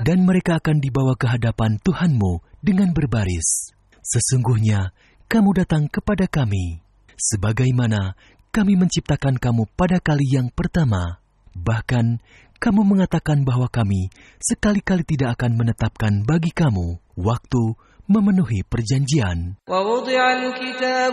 Dan mereka akan dibawa ke hadapan Tuhanmu dengan berbaris. Sesungguhnya kamu datang kepada kami, sebagaimana kami menciptakan kamu pada kali yang pertama. Bahkan kamu mengatakan bahwa kami sekali-kali tidak akan menetapkan bagi kamu waktu memenuhi perjanjian. وَوُضِعَ الْكِتَابُ